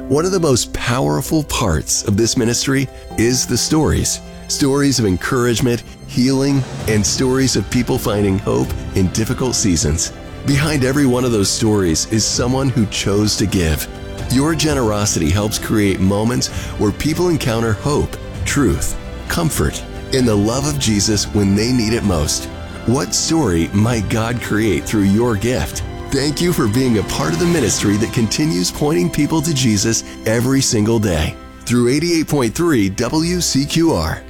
One of the most powerful parts of this ministry is the stories. Stories of encouragement, healing, and stories of people finding hope in difficult seasons. Behind every one of those stories is someone who chose to give. Your generosity helps create moments where people encounter hope, truth, comfort, and the love of Jesus when they need it most. What story might God create through your gift? Thank you for being a part of the ministry that continues pointing people to Jesus every single day. Through 88.3 WCQR.